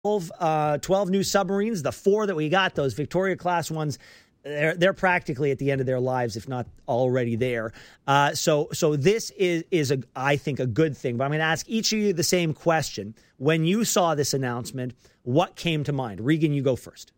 12 new submarines. The 4 that we got, those Victoria-class ones, they're practically at the end of their lives, if not already there. So this is I think, a good thing. But I'm going to ask each of you the same question. When you saw this announcement, what came to mind? Regan, you go first.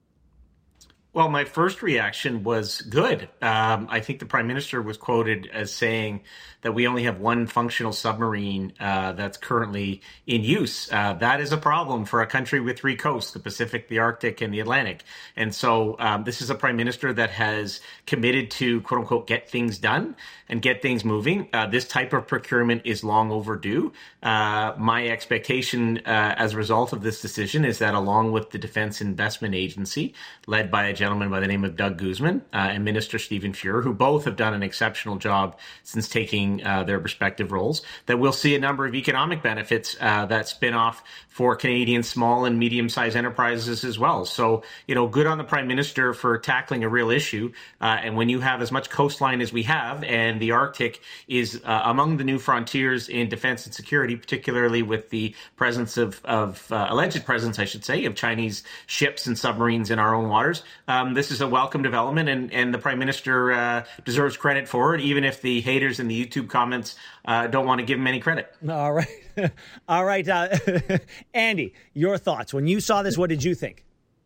Well, my first reaction was good. I think the Prime Minister was quoted as saying that we only have one functional submarine that's currently in use. That is a problem for a country with 3 coasts, the Pacific, the Arctic, and the Atlantic. And so this is a Prime Minister that has committed to, quote unquote, get things done and get things moving. This type of procurement is long overdue. My expectation as a result of this decision is that along with the Defense Investment Agency, led by a gentleman by the name of Doug Guzman and Minister Stephen Fuhr, who both have done an exceptional job since taking their respective roles, that we'll see a number of economic benefits that spin off for Canadian small and medium-sized enterprises as well. So, good on the Prime Minister for tackling a real issue. And when you have as much coastline as we have, and the Arctic is among the new frontiers in defense and security, particularly with the presence of alleged presence, I should say, of Chinese ships and submarines in our own waters, this is a welcome development, and the Prime Minister deserves credit for it, even if the haters in the YouTube comments don't want to give him any credit. All right. All right. Andy, your thoughts. When you saw this, what did you think?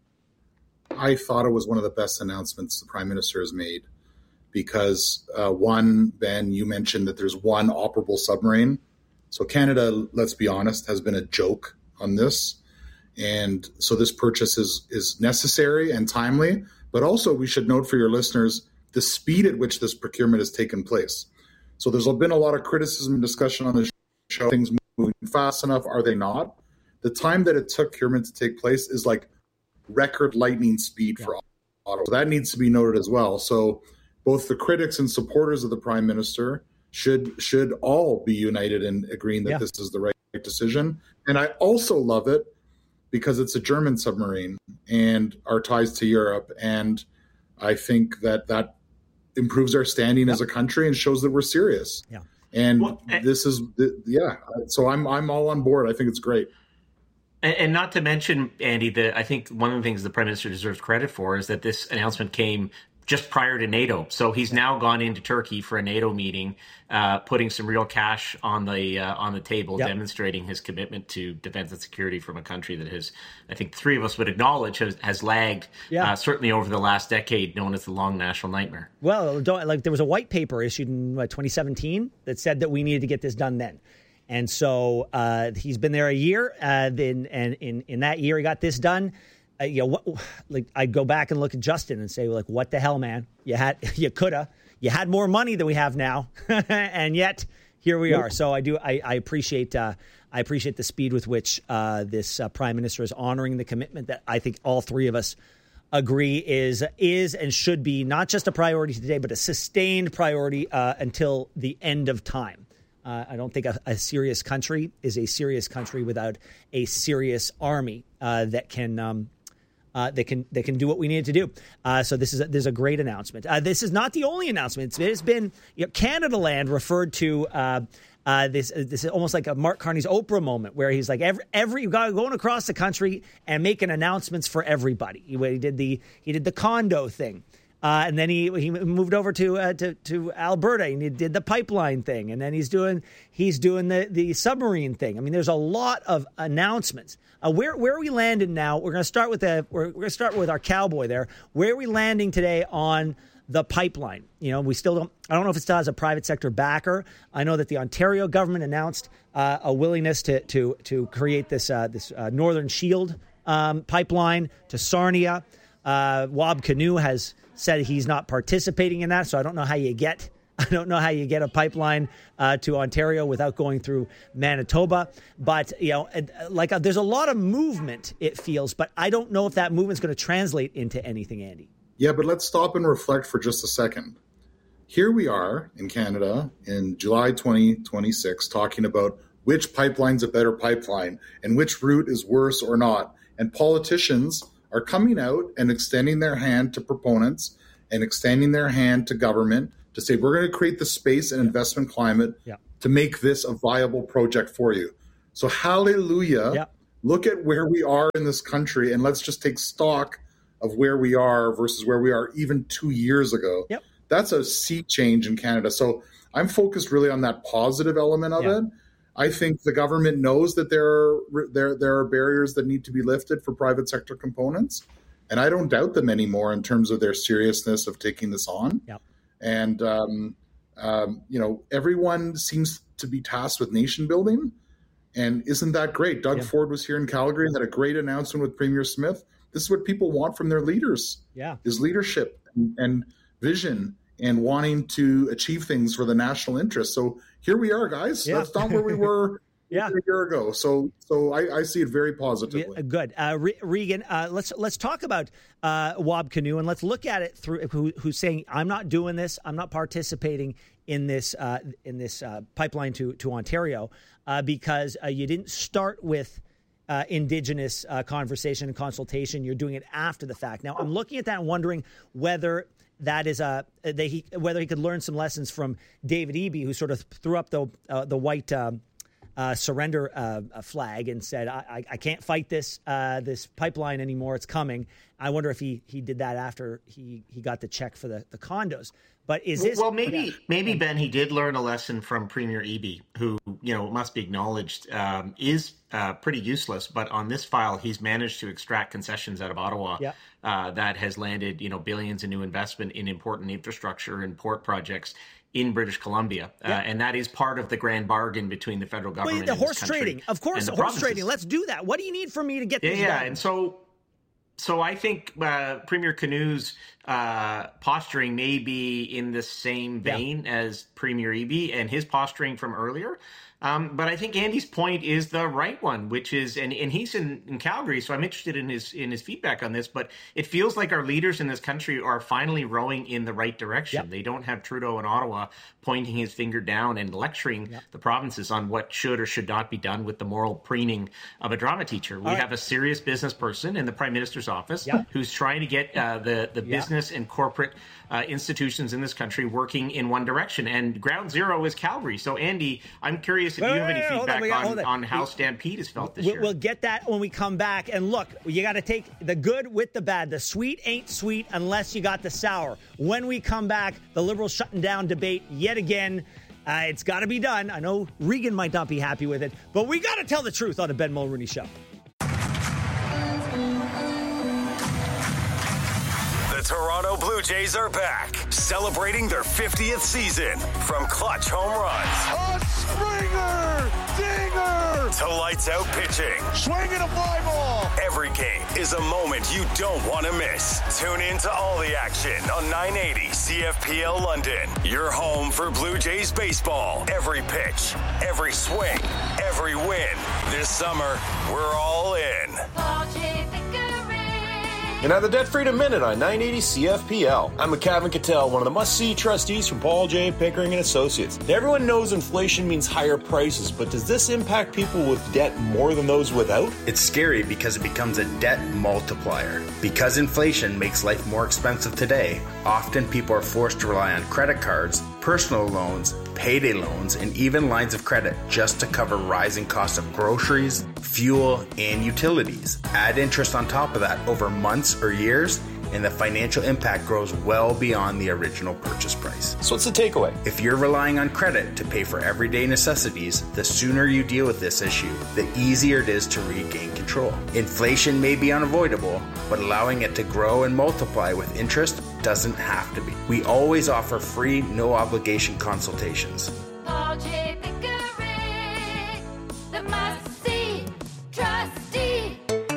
I thought it was one of the best announcements the Prime Minister has made because, one, Ben, you mentioned that there's one operable submarine. So Canada, let's be honest, has been a joke on this. And so this purchase is necessary and timely. But also we should note for your listeners the speed at which this procurement has taken place. So there's been a lot of criticism and discussion on the show. Things moving fast enough? Are they not? The time that it took procurement to take place is like record lightning speed for Ottawa. So that needs to be noted as well. So both the critics and supporters of the Prime Minister should all be united in agreeing that this is the right decision. And I also love it because it's a German submarine and our ties to Europe. And I think that improves our standing as a country and shows that we're serious. Yeah. And this is, so I'm all on board. I think it's great. And not to mention, Andy, that I think one of the things the Prime Minister deserves credit for is that this announcement came just prior to NATO. So he's now gone into Turkey for a NATO meeting, putting some real cash on the table, demonstrating his commitment to defense and security from a country that has, I think 3 of us would acknowledge, has lagged, certainly over the last decade, known as the long national nightmare. Well, there was a white paper issued in 2017 that said that we needed to get this done then. And so he's been there a year, and in that year he got this done. I'd go back and look at Justin and say, what the hell, man? You had more money than we have now, and yet here we are. So I appreciate the speed with which this Prime Minister is honoring the commitment that I think all 3 of us agree is and should be not just a priority today, but a sustained priority until the end of time. I don't think a serious country is a serious country without a serious army that can do what we need to do. So there's a great announcement. This is not the only announcement. It's been Canada Land referred to this is almost like a Mark Carney's Oprah moment where he's like every going across the country and making announcements for everybody. He did the condo thing. And then he moved over to Alberta and he did the pipeline thing. And then he's doing the submarine thing. I mean, there's a lot of announcements. Where are we landing now? We're going to start with our cowboy there. Where are we landing today on the pipeline? We still don't. I don't know if it still has a private sector backer. I know that the Ontario government announced a willingness to create this Northern Shield pipeline to Sarnia. Wab Kinew has said he's not participating in that, so I don't know how you get a pipeline to Ontario without going through Manitoba. But there's a lot of movement, it feels, but I don't know if that movement's going to translate into anything, Andy. Yeah, but let's stop and reflect for just a second. Here we are in Canada in July 2026 talking about which pipeline's a better pipeline and which route is worse or not, and politicians are coming out and extending their hand to proponents and extending their hand to government to say, we're going to create the space and investment climate to make this a viable project for you. So hallelujah Look at where we are in this country, and let's just take stock of where we are versus where we are even 2 years ago. Yep. That's a sea change in Canada. So I'm focused really on that positive element of it. I think the government knows that there are barriers that need to be lifted for private sector components, and I don't doubt them anymore in terms of their seriousness of taking this on. Yep. And everyone seems to be tasked with nation building, and isn't that great? Doug Ford was here in Calgary and had a great announcement with Premier Smith. This is what people want from their leaders. Is leadership and vision and wanting to achieve things for the national interest. So here we are, guys. That's not where we were a year ago. So I see it very positively. Good. Regan, let's talk about Wab Kinew, and let's look at it through who's saying, I'm not doing this. I'm not participating in this pipeline to Ontario because you didn't start with Indigenous conversation and consultation. You're doing it after the fact. Now, I'm looking at that and wondering whether that is whether he could learn some lessons from David Eby, who sort of threw up the white surrender flag and said, I can't fight this pipeline anymore. It's coming. I wonder if he did that after he got the check for the condos. But is this... Well, maybe, Ben, he did learn a lesson from Premier Eby, who, must be acknowledged, is pretty useless. But on this file, he's managed to extract concessions out of Ottawa that has landed, billions in new investment in important infrastructure and port projects in British Columbia. And that is part of the grand bargain between the federal government and the horse trading. Of course, the horse trading. Let's do that. What do you need from me to get this done? And so I think Premier Kinew's posturing may be in the same vein as Premier Eby and his posturing from earlier. But I think Andy's point is the right one, which is, and he's in Calgary, so I'm interested in his feedback on this, but it feels like our leaders in this country are finally rowing in the right direction. They don't have Trudeau in Ottawa pointing his finger down and lecturing the provinces on what should or should not be done with the moral preening of a drama teacher. We have a serious business person in the Prime Minister's office who's trying to get the business and corporate institutions in this country working in one direction. And ground zero is Calgary. So, Andy, I'm curious if you have any feedback on how Stampede has felt this year. We'll get that when we come back. And look, you got to take the good with the bad. The sweet ain't sweet unless you got the sour. When we come back, the Liberals shutting down debate yet again. It's got to be done. I know Regan might not be happy with it, but we got to tell the truth on the Ben Mulroney Show. The Toronto Blue Jays are back, celebrating their 50th season. From clutch home runs, a Springer, dinger, to lights out pitching, swinging a fly ball. Every game is a moment you don't want to miss. Tune in to all the action on 980 CFPL London. Your home for Blue Jays baseball. Every pitch, every swing, every win. This summer, we're all in. And now the Debt Freedom Minute on 980 CFPL. I'm McCavin Cattell, one of the must-see trustees from Paul J. Pickering & Associates. Everyone knows inflation means higher prices, but does this impact people with debt more than those without? It's scary because it becomes a debt multiplier. Because inflation makes life more expensive today, often people are forced to rely on credit cards, personal loans, payday loans, and even lines of credit just to cover rising costs of groceries, fuel, and utilities. Add interest on top of that over months or years, and the financial impact grows well beyond the original purchase price. So what's the takeaway? If you're relying on credit to pay for everyday necessities, the sooner you deal with this issue, the easier it is to regain control. Inflation may be unavoidable, but allowing it to grow and multiply with interest doesn't have to be. We always offer free, no-obligation consultations. Paul J. Pickering, the must-see trustee.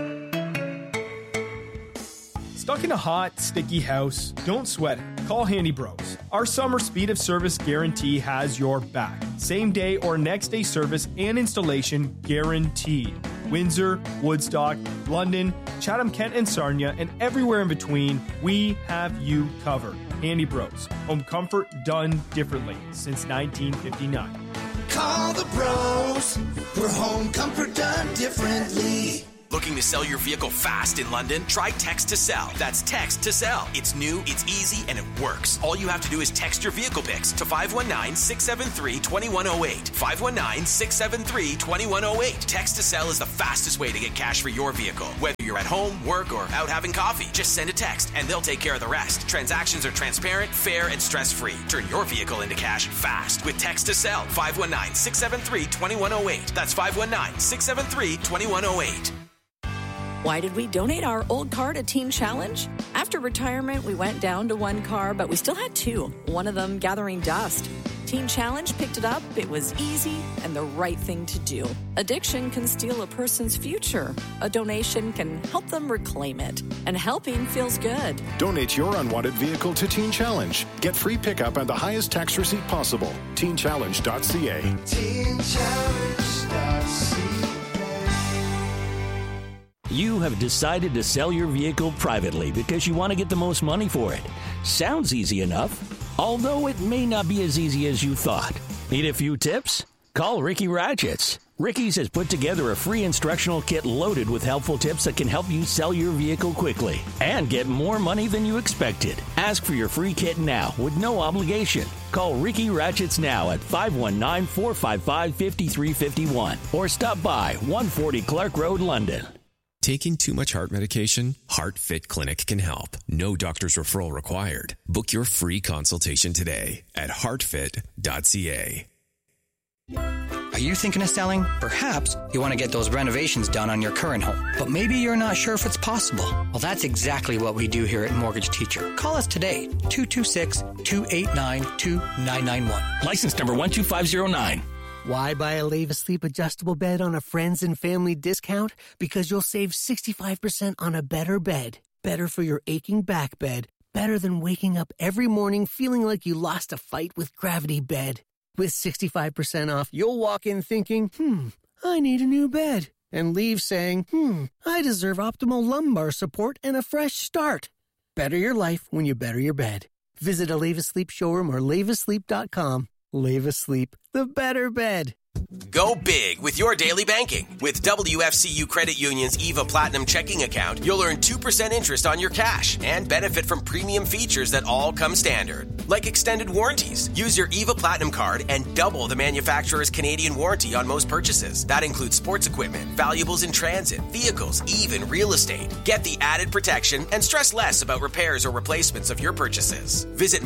Stuck in a hot, sticky house? Don't sweat it. Call Handy Bros. Our summer speed of service guarantee has your back. Same day or next day service and installation guaranteed. Windsor, Woodstock, London, Chatham-Kent and Sarnia, and everywhere in between, we have you covered. Handy Bros. Home comfort done differently since 1959. Call the bros for home comfort done differently. Looking to sell your vehicle fast in London? Try Text to Sell. That's Text to Sell. It's new, it's easy, and it works. All you have to do is text your vehicle pics to 519-673-2108. 519-673-2108. Text to Sell is the fastest way to get cash for your vehicle. Whether you're at home, work, or out having coffee, just send a text and they'll take care of the rest. Transactions are transparent, fair, and stress-free. Turn your vehicle into cash fast with Text to Sell. 519-673-2108. That's 519-673-2108. Why did we donate our old car to Teen Challenge? After retirement, we went down to one car, but we still had two, one of them gathering dust. Teen Challenge picked it up, it was easy, and the right thing to do. Addiction can steal a person's future. A donation can help them reclaim it. And helping feels good. Donate your unwanted vehicle to Teen Challenge. Get free pickup and the highest tax receipt possible. TeenChallenge.ca. TeenChallenge.ca. You have decided to sell your vehicle privately because you want to get the most money for it. Sounds easy enough, although it may not be as easy as you thought. Need a few tips? Call Ricky Ratchets. Ricky's has put together a free instructional kit loaded with helpful tips that can help you sell your vehicle quickly and get more money than you expected. Ask for your free kit now with no obligation. Call Ricky Ratchets now at 519-455-5351 or stop by 140 Clark Road, London. Taking too much heart medication? HeartFit Clinic can help. No doctor's referral required. Book your free consultation today at heartfit.ca. Are you thinking of selling? Perhaps you want to get those renovations done on your current home, but maybe you're not sure if it's possible. Well, that's exactly what we do here at Mortgage Teacher. Call us today, 226-289-2991. License number 12509. Why buy a Lave Asleep adjustable bed on a friends and family discount? Because you'll save 65% on a better bed. Better for your aching back bed. Better than waking up every morning feeling like you lost a fight with Gravity Bed. With 65% off, you'll walk in thinking, I need a new bed. And leave saying, I deserve optimal lumbar support and a fresh start. Better your life when you better your bed. Visit a Lave Asleep showroom or laveasleep.com. Lave Asleep, the better bed. Go big with your daily banking. With WFCU Credit Union's EVA Platinum checking account, you'll earn 2% interest on your cash and benefit from premium features that all come standard, like extended warranties. Use your EVA Platinum card and double the manufacturer's Canadian warranty on most purchases. That includes sports equipment, valuables in transit, vehicles, even real estate. Get the added protection and stress less about repairs or replacements of your purchases. Visit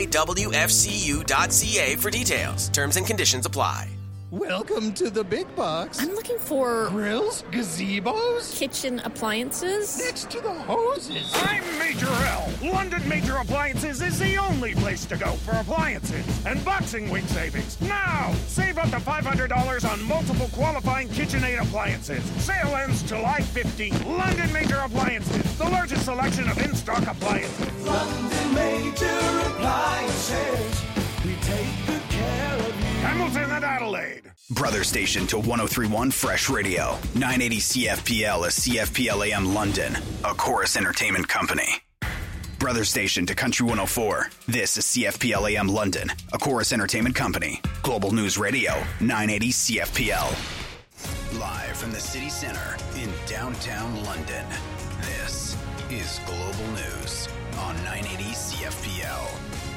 mywfcu.ca for details. Terms and conditions apply. Welcome to the big box. I'm looking for grills, gazebos, kitchen appliances. Next to the hoses. I'm Major L. London Major Appliances is the only place to go for appliances and Boxing Week savings. Now, save up to $500 on multiple qualifying KitchenAid appliances. Sale ends July 15th. London Major Appliances, the largest selection of in-stock appliances. London Major Appliances. We take good care of you. Hamilton and Adelaide. Brother station to 103.1 Fresh Radio. 980 CFPL is CFPL AM London, a Chorus Entertainment company. Brother station to Country 104. This is CFPL AM London, a Chorus Entertainment company. Global News Radio, 980 CFPL. Live from the city center in downtown London. This is Global News on 980 CFPL.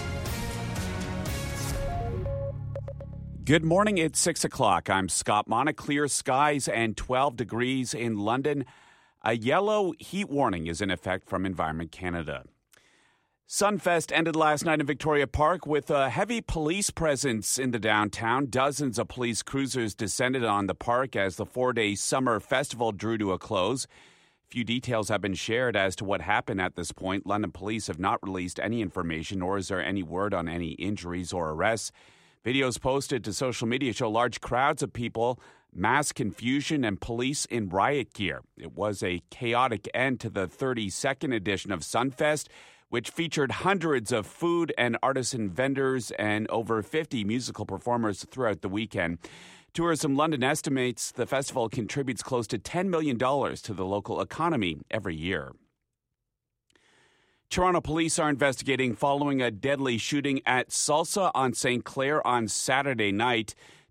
Good morning, it's 6 o'clock. I'm Scott Mona. Clear skies and 12 degrees in London. A yellow heat warning is in effect from Environment Canada. Sunfest ended last night in Victoria Park with a heavy police presence in the downtown. Dozens of police cruisers descended on the park as the 4-day summer festival drew to a close. Few details have been shared as to what happened at this point. London police have not released any information, nor is there any word on any injuries or arrests. Videos posted to social media show large crowds of people, mass confusion, and police in riot gear. It was a chaotic end to the 32nd edition of Sunfest, which featured hundreds of food and artisan vendors and over 50 musical performers throughout the weekend. Tourism London estimates the festival contributes close to $10 million to the local economy every year. Toronto police are investigating following a deadly shooting at Salsa on St. Clair on Saturday night.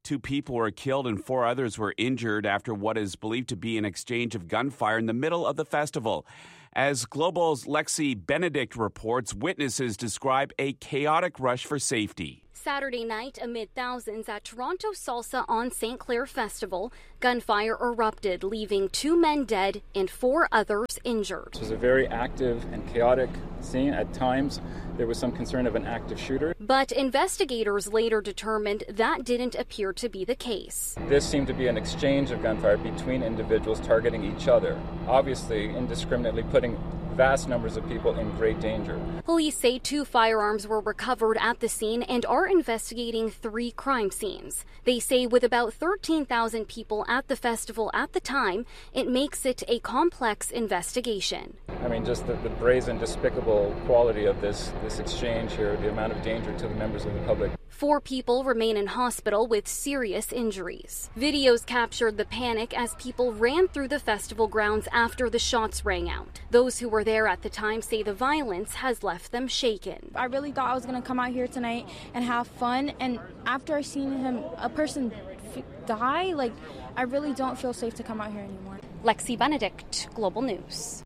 2 people were killed and 4 others were injured after what is believed to be an exchange of gunfire in the middle of the festival. As Global's Lexi Benedict reports, witnesses describe a chaotic rush for safety. Saturday night, amid thousands at Toronto Salsa on St. Clair Festival, gunfire erupted, leaving 2 men dead and 4 others injured. It was a very active and chaotic scene. At times, there was some concern of an active shooter. But investigators later determined that didn't appear to be the case. This seemed to be an exchange of gunfire between individuals targeting each other, obviously indiscriminately putting vast numbers of people in great danger. Police say 2 firearms were recovered at the scene and are investigating 3 crime scenes. They say with about 13,000 people at the festival at the time, it makes it a complex investigation. I mean, just the brazen, despicable quality of this exchange here, the amount of danger to the members of the public. 4 people remain in hospital with serious injuries. Videos captured the panic as people ran through the festival grounds after the shots rang out. Those who were there at the time say the violence has left them shaken. I really thought I was going to come out here tonight and have fun, and after I seen a person die, I really don't feel safe to come out here anymore. Lexi Benedict, Global News.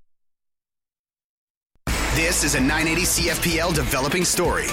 This is a 980 CFPL developing story.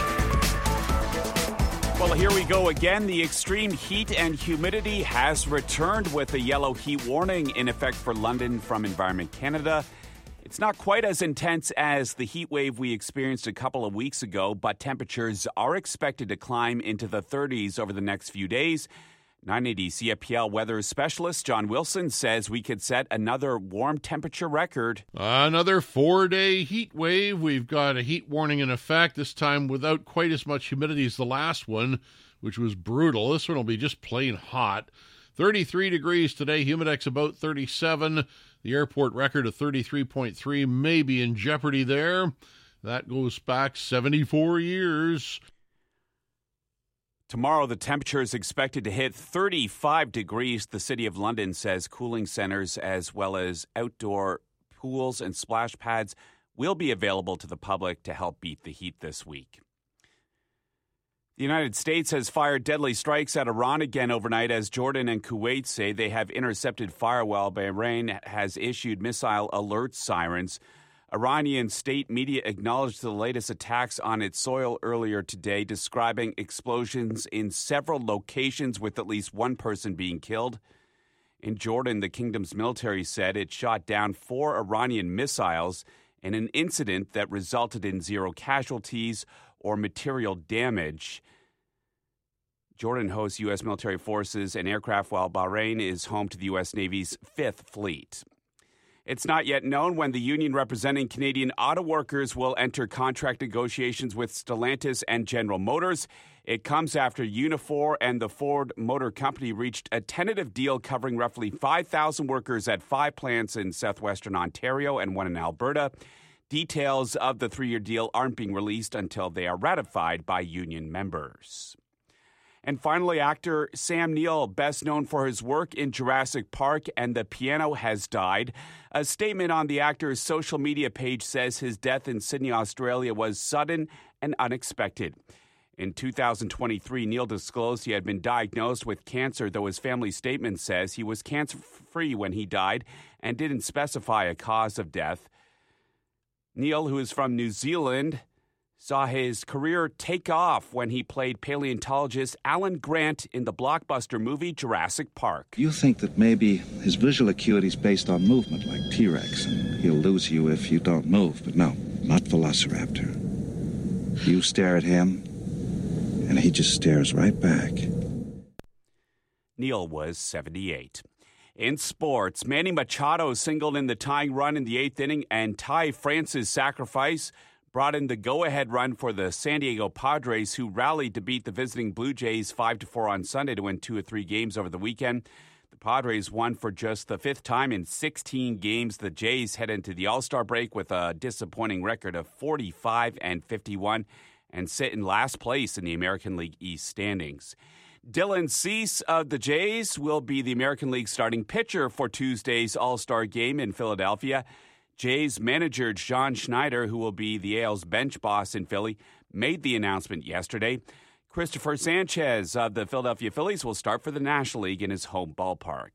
Well, here we go again. The extreme heat and humidity has returned with a yellow heat warning in effect for London from Environment Canada. It's not quite as intense as the heat wave we experienced a couple of weeks ago, but temperatures are expected to climb into the 30s over the next few days. 980 CFPL weather specialist John Wilson says we could set another warm temperature record. Another 4-day heat wave. We've got a heat warning in effect, this time without quite as much humidity as the last one, which was brutal. This one will be just plain hot. 33 degrees today, Humidex about 37. The airport record of 33.3 may be in jeopardy there. That goes back 74 years. Tomorrow, the temperature is expected to hit 35 degrees. The City of London says cooling centers as well as outdoor pools and splash pads will be available to the public to help beat the heat this week. The United States has fired deadly strikes at Iran again overnight as Jordan and Kuwait say they have intercepted fire while Bahrain has issued missile alert sirens. Iranian state media acknowledged the latest attacks on its soil earlier today, describing explosions in several locations with at least 1 person being killed. In Jordan, the kingdom's military said it shot down 4 Iranian missiles in an incident that resulted in 0 casualties or material damage. Jordan hosts U.S. military forces and aircraft, while Bahrain is home to the U.S. Navy's 5th Fleet. It's not yet known when the union representing Canadian auto workers will enter contract negotiations with Stellantis and General Motors. It comes after Unifor and the Ford Motor Company reached a tentative deal covering roughly 5,000 workers at 5 plants in southwestern Ontario and 1 in Alberta. Details of the 3-year deal aren't being released until they are ratified by union members. And finally, actor Sam Neill, best known for his work in Jurassic Park and The Piano, has died. A statement on the actor's social media page says his death in Sydney, Australia was sudden and unexpected. In 2023, Neill disclosed he had been diagnosed with cancer, though his family statement says he was cancer-free when he died and didn't specify a cause of death. Neill, who is from New Zealand, saw his career take off when he played paleontologist Alan Grant in the blockbuster movie Jurassic Park. You think that maybe his visual acuity is based on movement, like T-Rex, and he'll lose you if you don't move. But no, not Velociraptor. You stare at him, and he just stares right back. Neill was 78. In sports, Manny Machado singled in the tying run in the 8th inning, and Ty France's sacrifice brought in the go-ahead run for the San Diego Padres, who rallied to beat the visiting Blue Jays 5-4 on Sunday to win 2 of 3 games over the weekend. The Padres won for just the 5th time in 16 games. The Jays head into the All-Star break with a disappointing record of 45-51 and sit in last place in the American League East standings. Dylan Cease of the Jays will be the American League starting pitcher for Tuesday's All-Star game in Philadelphia. Jays manager John Schneider, who will be the AL's bench boss in Philly, made the announcement yesterday. Christopher Sanchez of the Philadelphia Phillies will start for the National League in his home ballpark.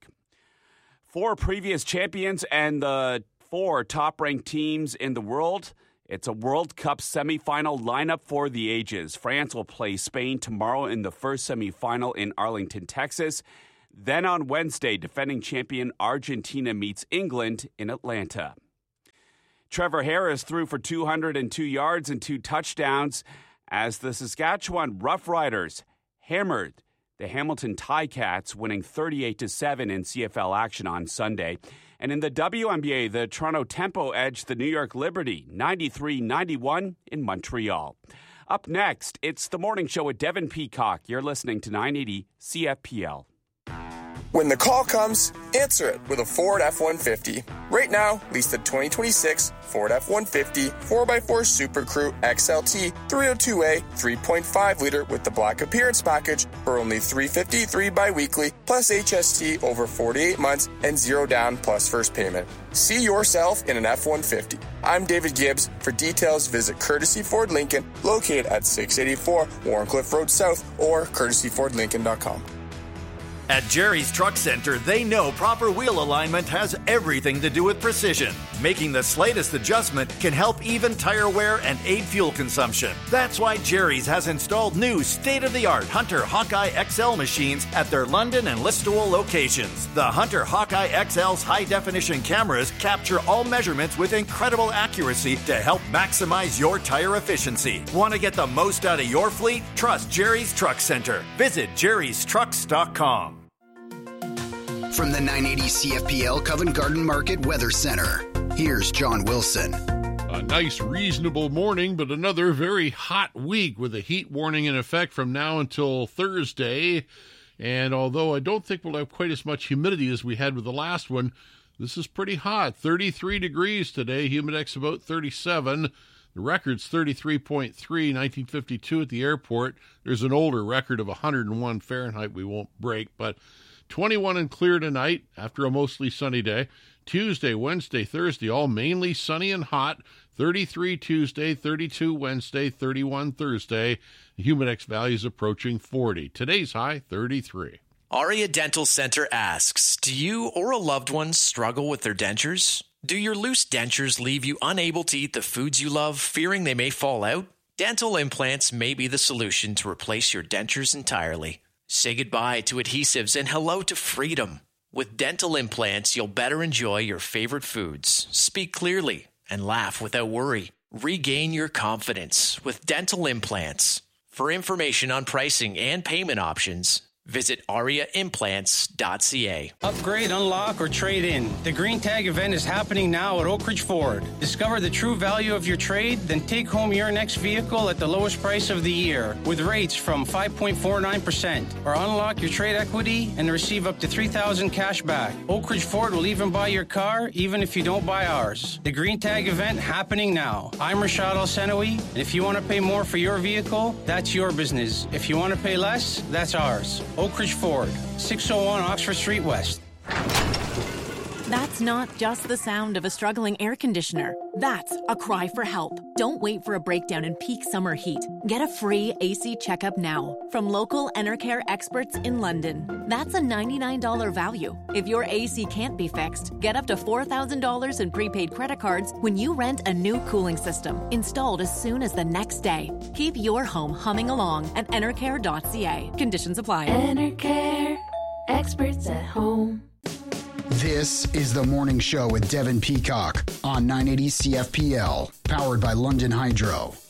4 previous champions and the 4 top-ranked teams in the world. It's a World Cup semifinal lineup for the ages. France will play Spain tomorrow in the first semifinal in Arlington, Texas. Then on Wednesday, defending champion Argentina meets England in Atlanta. Trevor Harris threw for 202 yards and 2 touchdowns as the Saskatchewan Roughriders hammered the Hamilton Ticats, winning 38-7 in CFL action on Sunday. And in the WNBA, the Toronto Tempo edged the New York Liberty 93-91 in Montreal. Up next, it's The Morning Show with Devin Peacock. You're listening to 980 CFPL. When the call comes, answer it with a Ford F-150. Right now, lease the 2026 Ford F-150 4x4 Super Crew XLT 302A 3.5-liter with the Black Appearance Package for only $353 bi-weekly plus HST over 48 months and 0 down plus first payment. See yourself in an F-150. I'm David Gibbs. For details, visit Courtesy Ford Lincoln, located at 684 Warncliffe Road South or courtesyfordlincoln.com. At Jerry's Truck Center, they know proper wheel alignment has everything to do with precision. Making the slightest adjustment can help even tire wear and aid fuel consumption. That's why Jerry's has installed new state-of-the-art Hunter Hawkeye XL machines at their London and Listowel locations. The Hunter Hawkeye XL's high-definition cameras capture all measurements with incredible accuracy to help maximize your tire efficiency. Want to get the most out of your fleet? Trust Jerry's Truck Center. Visit jerrystrucks.com. From the 980 CFPL Covent Garden Market Weather Center, here's John Wilson. A nice, reasonable morning, but another very hot week with a heat warning in effect from now until Thursday. And although I don't think we'll have quite as much humidity as we had with the last one, this is pretty hot. 33 degrees today, humidex about 37. The record's 33.3, 1952 at the airport. There's an older record of 101 Fahrenheit we won't break, but 21 and clear tonight after a mostly sunny day. Tuesday, Wednesday, Thursday, all mainly sunny and hot. 33 Tuesday, 32 Wednesday, 31 Thursday. The humidex value is approaching 40. Today's high, 33. Aria Dental Center asks, do you or a loved one struggle with their dentures? Do your loose dentures leave you unable to eat the foods you love, fearing they may fall out? Dental implants may be the solution to replace your dentures entirely. Say goodbye to adhesives and hello to freedom. With dental implants, you'll better enjoy your favorite foods, speak clearly, and laugh without worry. Regain your confidence with dental implants. For information on pricing and payment options, visit ariaimplants.ca. Upgrade, unlock, or trade in. The Green Tag event is happening now at Oak Ridge Ford. Discover the true value of your trade, then take home your next vehicle at the lowest price of the year with rates from 5.49%. Or unlock your trade equity and receive up to $3,000 cash back. Oak Ridge Ford will even buy your car, even if you don't buy ours. The Green Tag event happening now. I'm Rashad Al-Senawi, and if you want to pay more for your vehicle, that's your business. If you want to pay less, that's ours. Oak Ridge Ford, 601 Oxford Street West. That's not just the sound of a struggling air conditioner. That's a cry for help. Don't wait for a breakdown in peak summer heat. Get a free AC checkup now from local Enercare experts in London. That's a $99 value. If your AC can't be fixed, get up to $4,000 in prepaid credit cards when you rent a new cooling system, installed as soon as the next day. Keep your home humming along at enercare.ca. Conditions apply. Enercare, experts at home. This is The Morning Show with Devin Peacock on 980 CFPL, powered by London Hydro.